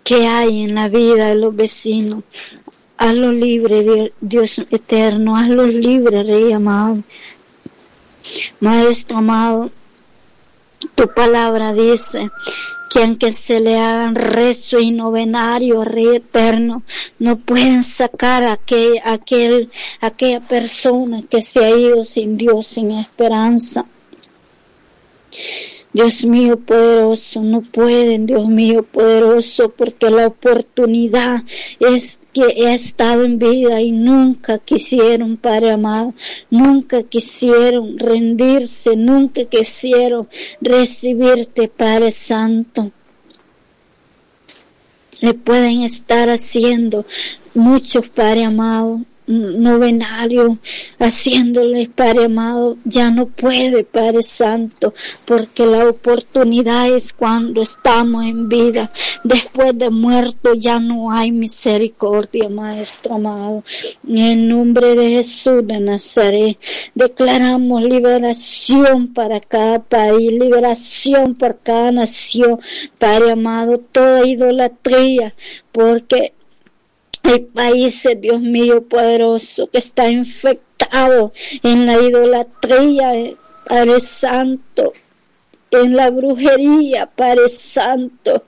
que hay en la vida de los vecinos. Hazlo libre, Dios eterno, hazlo libre, Rey amado. Maestro amado, tu palabra dice que aunque se le hagan rezo y novenario, Rey eterno, no pueden sacar a aquella persona que se ha ido sin Dios, sin esperanza. Dios mío poderoso, no pueden, Dios mío poderoso, porque la oportunidad es que he estado en vida y nunca quisieron, Padre amado, nunca quisieron rendirse, nunca quisieron recibirte, Padre Santo. Le pueden estar haciendo muchos, Padre amado, novenario, haciéndole, Padre amado, ya no puede, Padre Santo, porque la oportunidad es cuando estamos en vida. Después de muerto ya no hay misericordia, Maestro amado. En el nombre de Jesús de Nazaret declaramos liberación para cada país, liberación por cada nación, Padre amado, toda idolatría, porque hay países, Dios mío poderoso, que está infectado en la idolatría, Padre Santo, en la brujería, Padre Santo.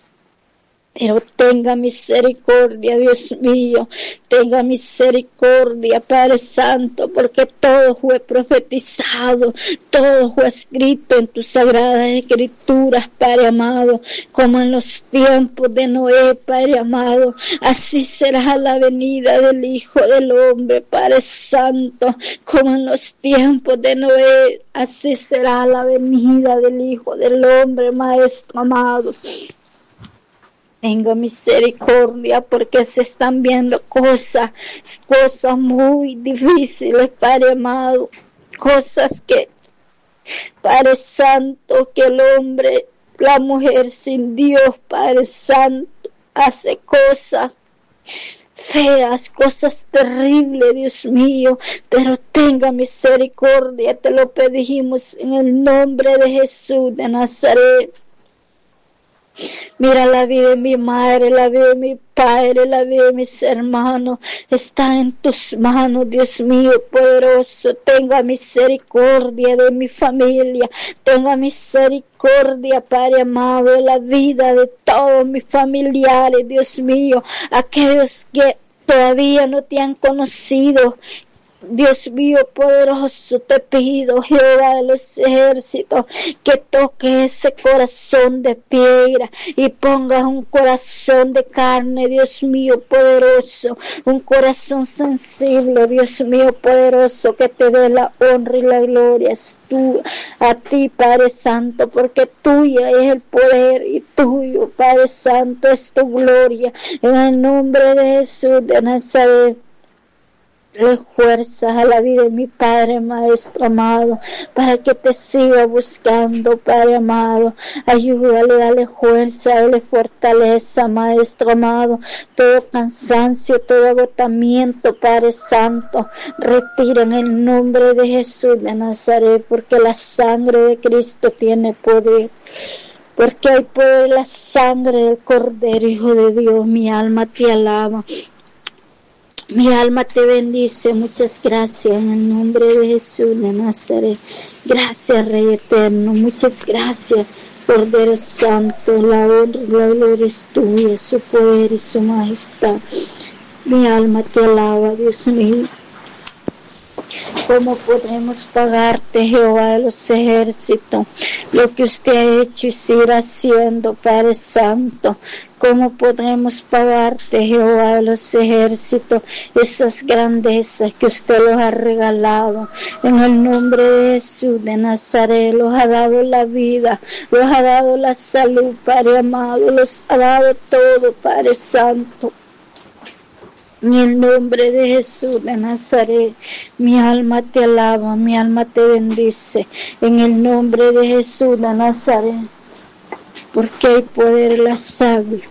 Pero tenga misericordia, Dios mío, tenga misericordia, Padre Santo, porque todo fue profetizado, todo fue escrito en tus sagradas escrituras, Padre amado, como en los tiempos de Noé, Padre amado, así será la venida del Hijo del Hombre, Padre Santo, como en los tiempos de Noé, así será la venida del Hijo del Hombre, Maestro amado. Tenga misericordia, porque se están viendo cosas muy difíciles, Padre amado, cosas que, Padre Santo, que el hombre, la mujer sin Dios, Padre Santo, hace cosas feas, cosas terribles, Dios mío, pero tenga misericordia, te lo pedimos en el nombre de Jesús de Nazaret. Mira, la vida de mi madre, la vida de mi padre, la vida de mis hermanos, está en tus manos, Dios mío poderoso. Tenga misericordia de mi familia, tenga misericordia, Padre amado, de la vida de todos mis familiares, Dios mío, aquellos que todavía no te han conocido. Dios mío poderoso, te pido, Jehová de los ejércitos, que toque ese corazón de piedra y pongas un corazón de carne, Dios mío poderoso, un corazón sensible, Dios mío poderoso, que te dé la honra y la gloria es tú, a ti, Padre Santo, porque tuya es el poder y tuyo, Padre Santo, es tu gloria, en el nombre de Jesús de Nazaret. Dale fuerzas a la vida de mi Padre, Maestro amado, para que te siga buscando, Padre amado. Ayúdale, dale fuerza, dale fortaleza, Maestro amado. Todo cansancio, todo agotamiento, Padre Santo, retira en el nombre de Jesús de Nazaret, porque la sangre de Cristo tiene poder. Porque hay poder en la sangre del Cordero, Hijo de Dios. Mi alma te alaba. Mi alma te bendice, muchas gracias en el nombre de Jesús de Nazaret. Gracias, Rey eterno, muchas gracias, Cordero Santo, la honra y la gloria es tuya, su poder y su majestad. Mi alma te alaba, Dios mío. ¿Cómo podremos pagarte, Jehová de los ejércitos, lo que usted ha hecho y seguirá haciendo, Padre Santo? ¿Cómo podremos pagarte, Jehová de los ejércitos, esas grandezas que usted los ha regalado? En el nombre de Jesús de Nazaret, los ha dado la vida, los ha dado la salud, Padre amado, los ha dado todo, Padre Santo. En el nombre de Jesús de Nazaret, mi alma te alaba, mi alma te bendice. En el nombre de Jesús de Nazaret, porque hay poder en la sangre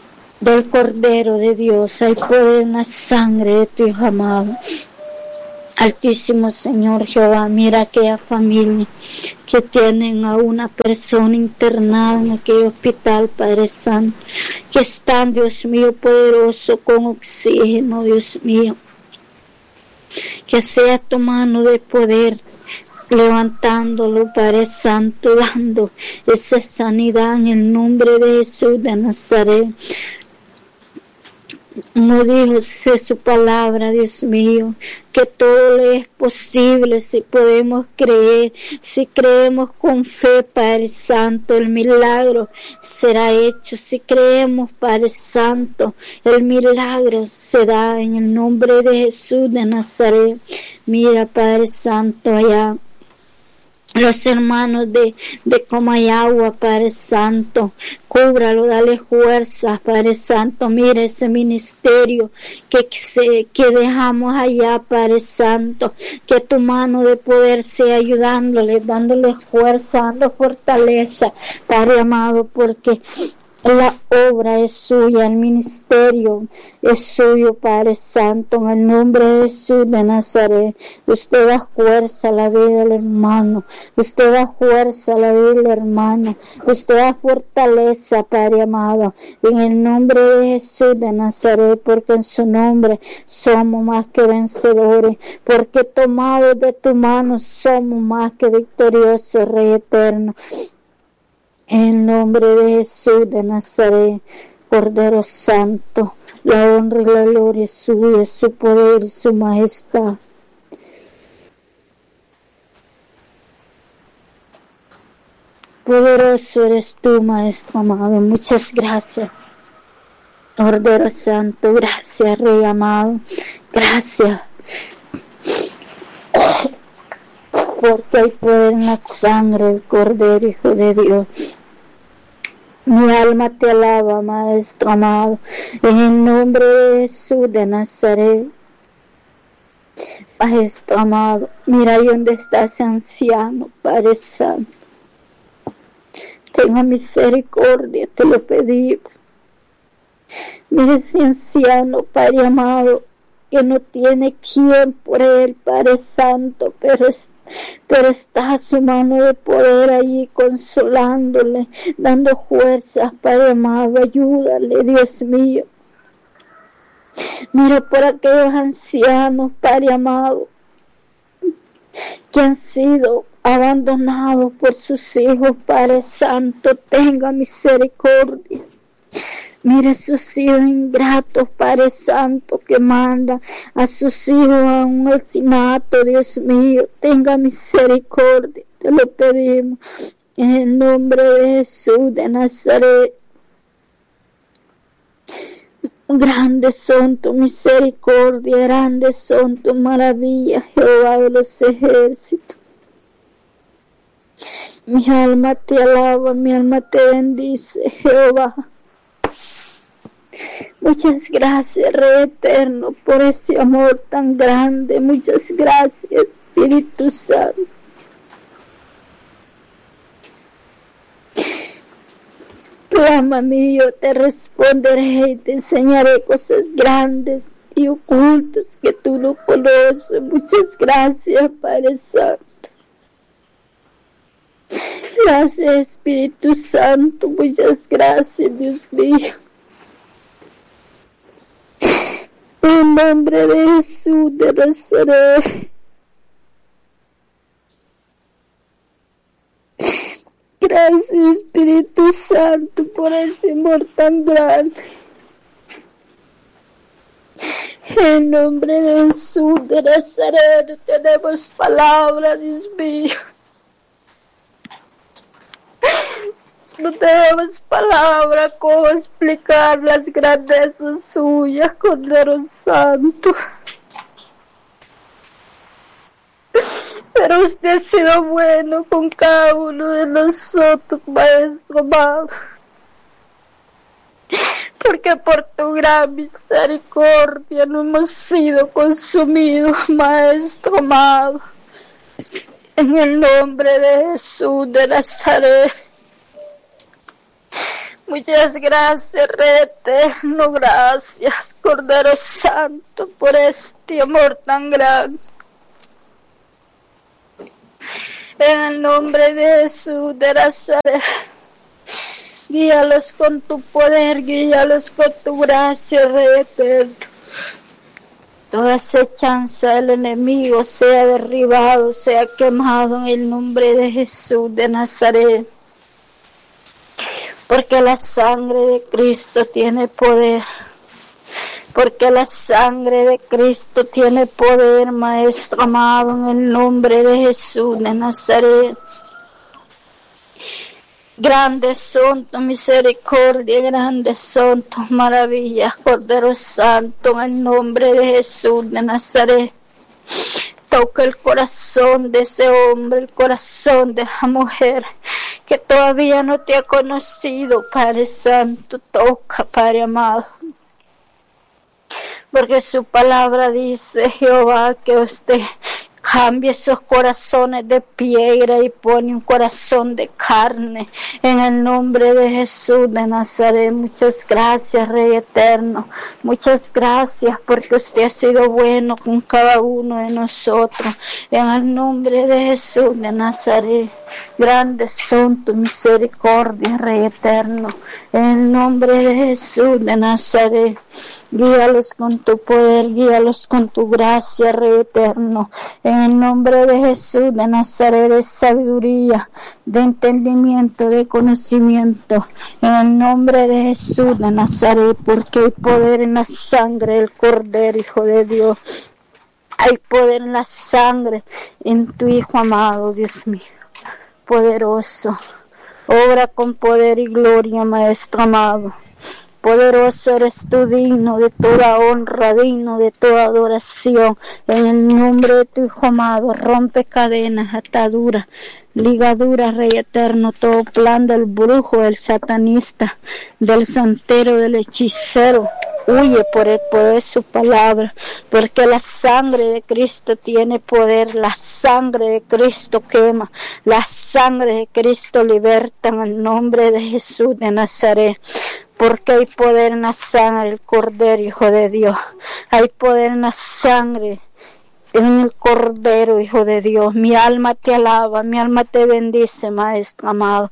del Cordero de Dios, hay poder en la sangre de tu Hijo amado. Altísimo Señor Jehová, mira aquella familia que tienen a una persona internada en aquel hospital, Padre Santo, que están, Dios mío, poderoso, con oxígeno, Dios mío. Que sea tu mano de poder levantándolo, Padre Santo, dando esa sanidad en el nombre de Jesús de Nazaret. No dice su palabra, Dios mío, que todo le es posible si podemos creer, si creemos con fe, Padre Santo, el milagro será hecho. Si creemos, Padre Santo, el milagro será en el nombre de Jesús de Nazaret. Mira, Padre Santo, allá los hermanos de Comayagua, Padre Santo, cúbralo, dale fuerzas, Padre Santo. Mira ese ministerio que dejamos allá, Padre Santo, que tu mano de poder sea ayudándoles, dándoles fuerza, dando fortaleza, Padre amado, porque la obra es suya, el ministerio es suyo, Padre Santo, en el nombre de Jesús de Nazaret. Usted da fuerza a la vida del hermano, usted da fuerza a la vida del hermano, usted da fortaleza, Padre amado, en el nombre de Jesús de Nazaret, porque en su nombre somos más que vencedores, porque tomados de tu mano somos más que victoriosos, Rey eterno. En el nombre de Jesús de Nazaret, Cordero Santo, la honra y la gloria es suya, su poder y su majestad. Poderoso eres tú, Maestro amado. Muchas gracias, Cordero Santo. Gracias, Rey amado. Gracias. Porque hay poder en la sangre del Cordero, Hijo de Dios. Mi alma te alaba, Maestro amado, en el nombre de Jesús de Nazaret. Maestro amado, mira ahí donde está ese anciano, Padre Santo. Tenga misericordia, te lo pedimos. Mira ese anciano, Padre amado, que no tiene quien por él, Padre Santo, pero está su mano de poder ahí consolándole, dando fuerzas, Padre amado. Ayúdale, Dios mío. Mira por aquellos ancianos, Padre amado, que han sido abandonados por sus hijos, Padre Santo. Tenga misericordia. Mira sus hijos ingratos, Padre Santo, que manda a sus hijos a un asesinato, Dios mío. Tenga misericordia, te lo pedimos, en el nombre de Jesús de Nazaret. Grandes son tu misericordia, grandes son tus maravillas, Jehová de los ejércitos. Mi alma te alaba, mi alma te bendice, Jehová. Muchas gracias, Rey eterno, por ese amor tan grande. Muchas gracias, Espíritu Santo. Clámame y yo te responderé y te enseñaré cosas grandes y ocultas que tú no conoces. Muchas gracias, Padre Santo. Gracias, Espíritu Santo. Muchas gracias, Dios mío. En nombre de Jesús de Nazaret. Gracias, Espíritu Santo, por ese amor tan grande. En nombre de Jesús de Nazaret no tenemos palabras, Dios mío. No tenemos palabra cómo explicar las grandezas suyas, Cordero Santo. Pero usted ha sido bueno con cada uno de nosotros, Maestro amado. Porque por tu gran misericordia no hemos sido consumidos, Maestro amado. En el nombre de Jesús de Nazaret. Muchas gracias, Rey eterno, gracias, Cordero Santo, por este amor tan grande. En el nombre de Jesús de Nazaret. Guíalos con tu poder, guíalos con tu gracia, Rey eterno. Toda acechanza del enemigo sea derribado, sea quemado en el nombre de Jesús de Nazaret. Porque la sangre de Cristo tiene poder. Porque la sangre de Cristo tiene poder, Maestro amado, en el nombre de Jesús de Nazaret. Grandes son tu misericordia, grandes son tus maravillas, Cordero Santo, en el nombre de Jesús de Nazaret. Toca el corazón de ese hombre, el corazón de esa mujer que todavía no te ha conocido, Padre Santo. Toca, Padre amado. Porque su palabra dice, Jehová, que usted cambie esos corazones de piedra y pone un corazón de carne. En el nombre de Jesús de Nazaret. Muchas gracias, Rey eterno. Muchas gracias porque usted ha sido bueno con cada uno de nosotros. En el nombre de Jesús de Nazaret. Grandes son tu misericordia, Rey eterno. En el nombre de Jesús de Nazaret. Guíalos con tu poder, guíalos con tu gracia, Rey eterno. En el nombre de Jesús de Nazaret, de sabiduría, de entendimiento, de conocimiento. En el nombre de Jesús de Nazaret, porque hay poder en la sangre del Cordero, Hijo de Dios. Hay poder en la sangre, en tu Hijo amado, Dios mío. Poderoso. Obra con poder y gloria, Maestro amado. Poderoso eres tú, digno de toda honra, digno de toda adoración. En el nombre de tu Hijo amado, rompe cadenas, ataduras, ligaduras, Rey eterno. Todo plan del brujo, del satanista, del santero, del hechicero, huye por el poder de su palabra. Porque la sangre de Cristo tiene poder. La sangre de Cristo quema. La sangre de Cristo liberta en el nombre de Jesús de Nazaret. Porque hay poder en la sangre del Cordero, Hijo de Dios. Hay poder en la sangre, en el Cordero, Hijo de Dios. Mi alma te alaba, mi alma te bendice, Maestro amado.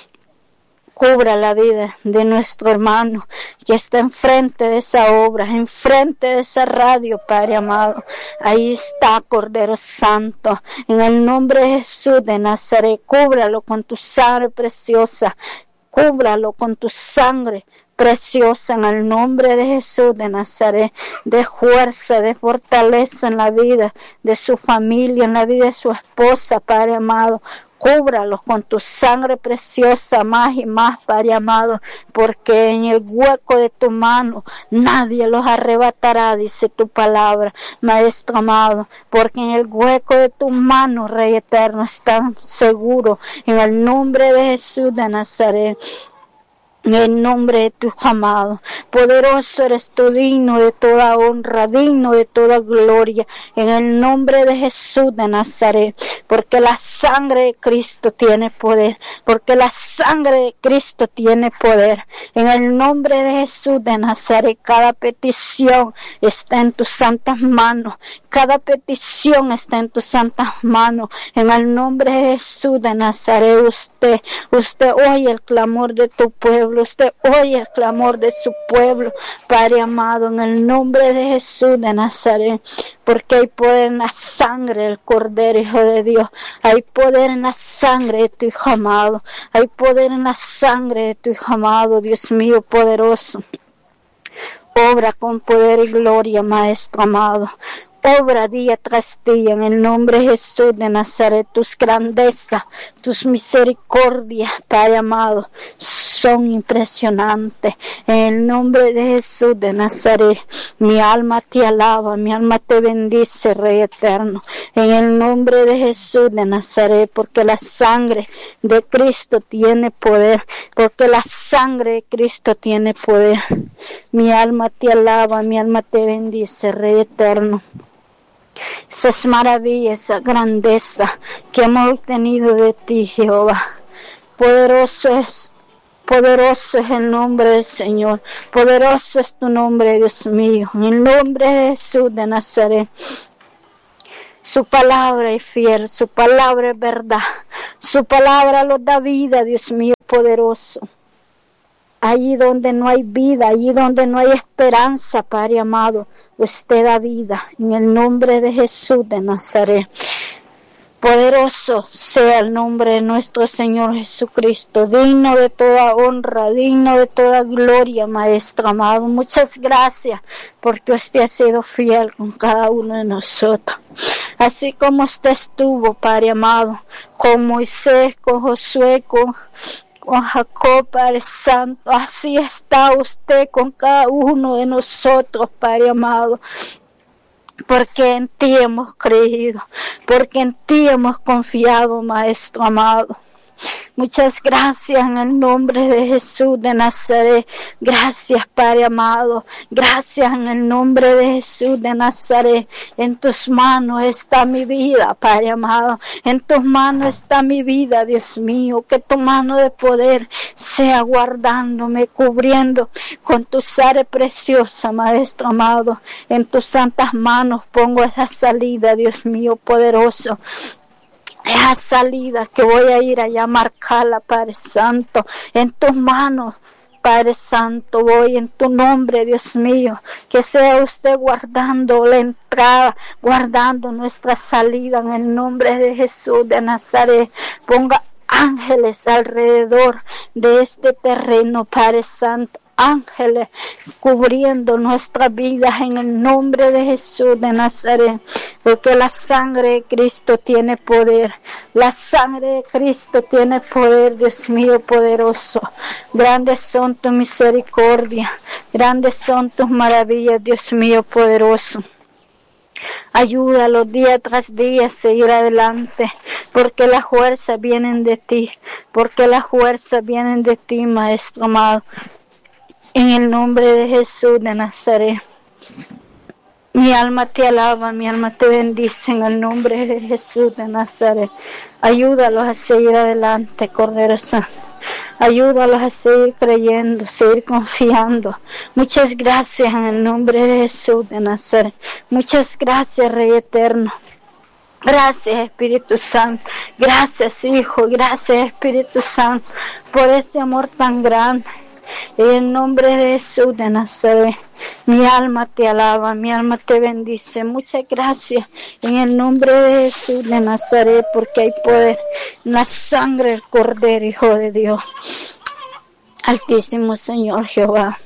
Cubra la vida de nuestro hermano que está enfrente de esa obra, enfrente de esa radio, Padre amado. Ahí está, Cordero Santo. En el nombre de Jesús de Nazaret, cúbralo con tu sangre preciosa. Cúbralo con tu sangre preciosa en el nombre de Jesús de Nazaret, de fuerza, de fortaleza en la vida de su familia, en la vida de su esposa, Padre amado. Cúbralos con tu sangre preciosa, más y más, Padre amado, porque en el hueco de tu mano nadie los arrebatará, dice tu palabra, Maestro amado, porque en el hueco de tu mano, Rey eterno, están seguros, en el nombre de Jesús de Nazaret. En el nombre de tu Hijo amado, poderoso eres tú, digno de toda honra, digno de toda gloria, en el nombre de Jesús de Nazaret, porque la sangre de Cristo tiene poder, porque la sangre de Cristo tiene poder, en el nombre de Jesús de Nazaret. Cada petición está en tus santas manos, cada petición está en tus santas manos, en el nombre de Jesús de Nazaret. Usted oye el clamor de tu pueblo. Usted oye el clamor de su pueblo, Padre amado, en el nombre de Jesús de Nazaret, porque hay poder en la sangre del Cordero, Hijo de Dios. Hay poder en la sangre de tu Hijo amado. Hay poder en la sangre de tu Hijo amado, Dios mío poderoso. Obra con poder y gloria, Maestro amado. Obra día tras día en el nombre de Jesús de Nazaret. Tus grandezas, tus misericordias, Padre amado, son impresionantes. En el nombre de Jesús de Nazaret, mi alma te alaba, mi alma te bendice, Rey eterno. En el nombre de Jesús de Nazaret, porque la sangre de Cristo tiene poder, porque la sangre de Cristo tiene poder. Mi alma te alaba, mi alma te bendice, Rey eterno. Esas maravillas, esa grandeza que hemos obtenido de ti, Jehová. Poderoso es el nombre del Señor. Poderoso es tu nombre, Dios mío. En el nombre de Jesús de Nazaret. Su palabra es fiel, su palabra es verdad, su palabra nos da vida, Dios mío poderoso. Allí donde no hay vida, allí donde no hay esperanza, Padre amado, usted da vida, en el nombre de Jesús de Nazaret. Poderoso sea el nombre de nuestro Señor Jesucristo, digno de toda honra, digno de toda gloria, Maestro amado. Muchas gracias porque usted ha sido fiel con cada uno de nosotros. Así como usted estuvo, Padre amado, con Moisés, con Josué, con Jacob, Padre Santo, así está usted con cada uno de nosotros, Padre amado. Porque en ti hemos creído, porque en ti hemos confiado, Maestro amado. Muchas gracias en el nombre de Jesús de Nazaret. Gracias, Padre amado. Gracias en el nombre de Jesús de Nazaret. En tus manos está mi vida, Padre amado. En tus manos está mi vida, Dios mío. Que tu mano de poder sea guardándome, cubriendo con tu sangre preciosa, Maestro amado. En tus santas manos pongo esa salida, Dios mío poderoso. Esa salida que voy a ir allá a marcarla, Padre Santo, en tus manos, Padre Santo, voy en tu nombre, Dios mío, que sea usted guardando la entrada, guardando nuestra salida en el nombre de Jesús de Nazaret. Ponga ángeles alrededor de este terreno, Padre Santo. Ángeles cubriendo nuestras vidas en el nombre de Jesús de Nazaret, porque la sangre de Cristo tiene poder, la sangre de Cristo tiene poder, Dios mío poderoso. Grandes son tus misericordias, grandes son tus maravillas, Dios mío poderoso. Ayúdalos día tras día a seguir adelante, porque las fuerzas vienen de ti, porque las fuerzas vienen de ti, Maestro amado. En el nombre de Jesús de Nazaret. Mi alma te alaba, mi alma te bendice en el nombre de Jesús de Nazaret. Ayúdalos a seguir adelante, Cordero Santo. Ayúdalos a seguir creyendo, seguir confiando. Muchas gracias en el nombre de Jesús de Nazaret. Muchas gracias, Rey Eterno. Gracias, Espíritu Santo. Gracias, Hijo. Gracias, Espíritu Santo, por ese amor tan grande. En el nombre de Jesús de Nazaret, mi alma te alaba, mi alma te bendice. Muchas gracias en el nombre de Jesús de Nazaret, porque hay poder en la sangre del Cordero, Hijo de Dios. Altísimo Señor Jehová,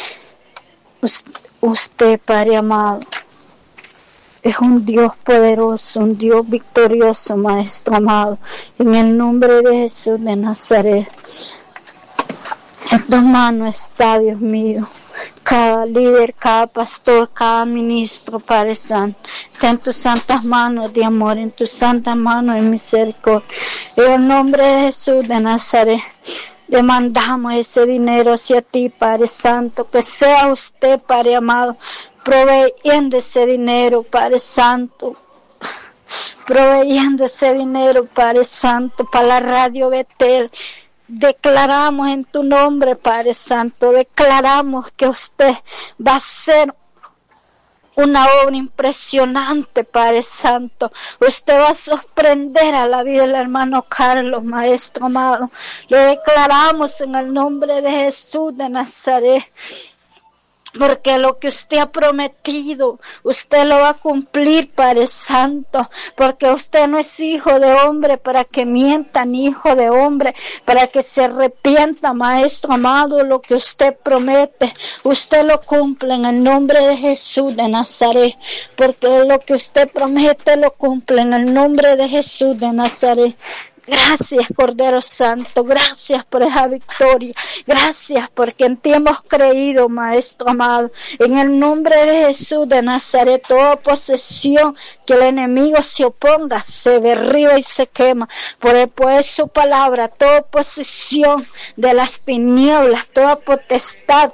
usted, Padre amado, es un Dios poderoso, un Dios victorioso, Maestro amado. En el nombre de Jesús de Nazaret, en tus manos está, Dios mío, cada líder, cada pastor, cada ministro, Padre Santo. Está en tus santas manos de amor, en tus santas manos de misericordia. En el nombre de Jesús de Nazaret, demandamos ese dinero hacia ti, Padre Santo. Que sea usted, Padre amado, proveyendo ese dinero, Padre Santo. Proveyendo ese dinero, Padre Santo, para la radio Betel. Declaramos en tu nombre, Padre Santo, declaramos que usted va a hacer una obra impresionante, Padre Santo. Usted va a sorprender a la vida del hermano Carlos, Maestro amado. Lo declaramos en el nombre de Jesús de Nazaret. Porque lo que usted ha prometido, usted lo va a cumplir, Padre Santo. Porque usted no es hijo de hombre para que mienta, ni hijo de hombre para que se arrepienta, Maestro amado. Lo que usted promete, usted lo cumple en el nombre de Jesús de Nazaret. Porque lo que usted promete lo cumple en el nombre de Jesús de Nazaret. Gracias, Cordero Santo, gracias por esa victoria, gracias porque en ti hemos creído, Maestro amado. En el nombre de Jesús de Nazaret, toda posesión que el enemigo se oponga, se derriba y se quema por el poder de su palabra. Toda posesión de las tinieblas, toda potestad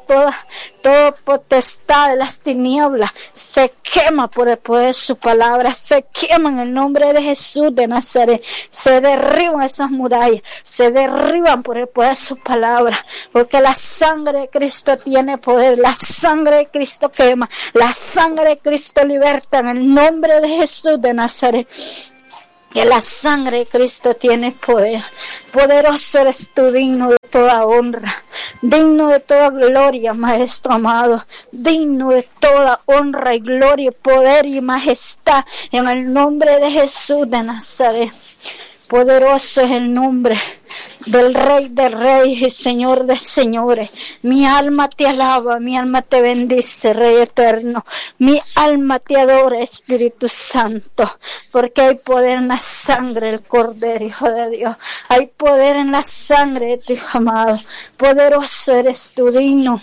de las tinieblas se quema por el poder de su palabra, se quema en el nombre de Jesús de Nazaret, se derriba derriban esas murallas, se derriban por el poder de su palabra, porque la sangre de Cristo tiene poder, la sangre de Cristo quema, la sangre de Cristo liberta, en el nombre de Jesús de Nazaret. Que la sangre de Cristo tiene poder. Poderoso eres tú, digno de toda honra, digno de toda gloria, Maestro amado, digno de toda honra y gloria, poder y majestad, en el nombre de Jesús de Nazaret. Poderoso es el nombre del Rey de Reyes y Señor de Señores. Mi alma te alaba, mi alma te bendice, Rey eterno. Mi alma te adora, Espíritu Santo, porque hay poder en la sangre del Cordero, Hijo de Dios. Hay poder en la sangre de tu Hijo amado. Poderoso eres tú, digno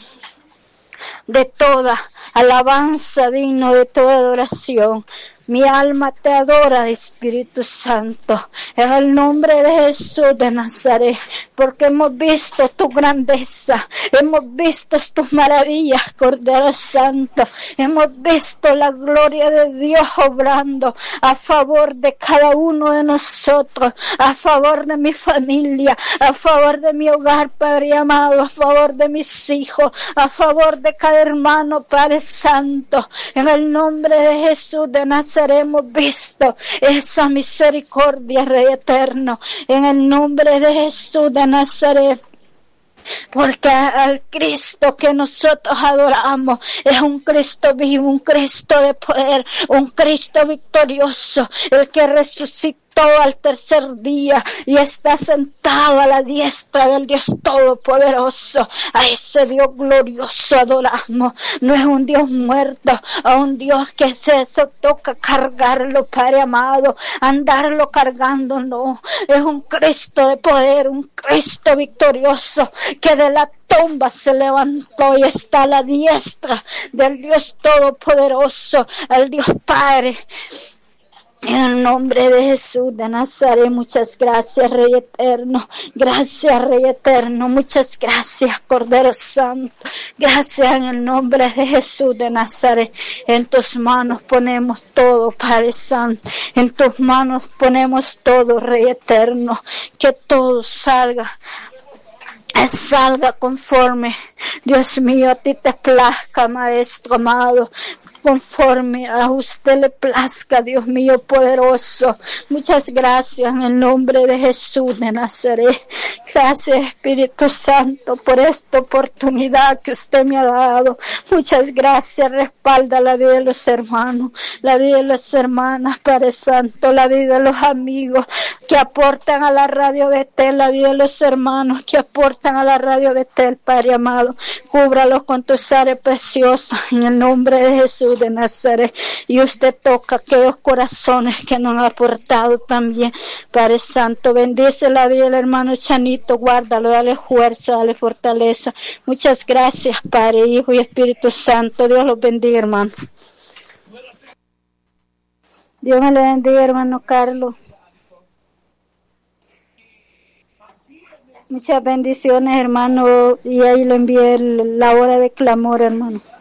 de toda alabanza, digno de toda adoración. Mi alma te adora, Espíritu Santo, en el nombre de Jesús de Nazaret, porque hemos visto tu grandeza, hemos visto tus maravillas, Cordero Santo, hemos visto la gloria de Dios obrando a favor de cada uno de nosotros, a favor de mi familia, a favor de mi hogar, Padre amado, a favor de mis hijos, a favor de cada hermano, Padre Santo, en el nombre de Jesús de Nazaret. Hemos visto esa misericordia, Rey eterno, en el nombre de Jesús de Nazaret. Porque al Cristo que nosotros adoramos es un Cristo vivo, un Cristo de poder, un Cristo victorioso, el que resucitó al tercer día y está sentado a la diestra del Dios Todopoderoso. A ese Dios glorioso adoramos. No es un Dios muerto, a un Dios que se toca cargarlo, Padre amado, andarlo cargando, no. Es un Cristo de poder, un Cristo victorioso que de la tumba se levantó y está a la diestra del Dios Todopoderoso, el Dios Padre. En el nombre de Jesús de Nazaret, muchas gracias, Rey eterno. Gracias, Rey eterno. Muchas gracias, Cordero Santo. Gracias en el nombre de Jesús de Nazaret. En tus manos ponemos todo, Padre Santo. En tus manos ponemos todo, Rey eterno. Que todo salga conforme, Dios mío, a ti te plazca, Maestro amado, conforme a usted le plazca, Dios mío poderoso. Muchas gracias en el nombre de Jesús de Nazaret. Gracias, Espíritu Santo, por esta oportunidad que usted me ha dado. Muchas gracias. Respalda la vida de los hermanos, la vida de las hermanas, Padre Santo, la vida de los amigos que aportan a la radio Betel, la vida de los hermanos que aportan a la radio Betel, Padre amado. Cúbralos con tu sangre preciosa en el nombre de Jesús de Nazaret. Y usted toca aquellos corazones que nos han aportado también, Padre Santo. Bendice la vida del hermano Chanito, guárdalo, dale fuerza, dale fortaleza. Muchas gracias, Padre, Hijo y Espíritu Santo. Dios los bendiga, hermano. Dios me le bendiga, hermano Carlos. Muchas bendiciones, hermano, y ahí le envié la hora de clamor, hermano.